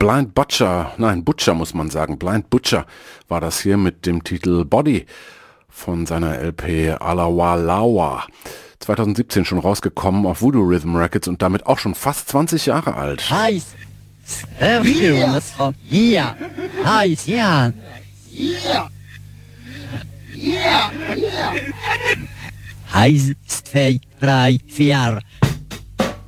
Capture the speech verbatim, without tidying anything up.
Blind Butcher, nein, Butcher muss man sagen, Blind Butcher war das hier mit dem Titel Body von seiner L P Alawalawa. zwanzig siebzehn schon rausgekommen auf Voodoo Rhythm Records und damit auch schon fast zwanzig Jahre alt. Heiß, hier, hier, heiß, ja, Ja. Ja. heiß, zwei, drei, vier.